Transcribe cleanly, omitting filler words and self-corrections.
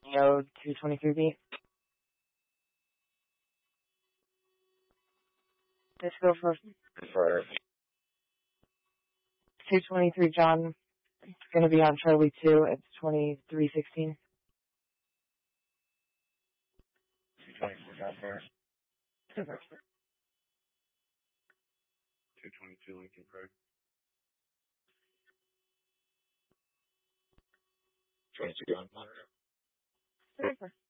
Neo 223B. Let's go for 223 John. It's going to be on Charlie 2. It's 2316. 224 John first. 222 Lincoln Road. 22 John. Super.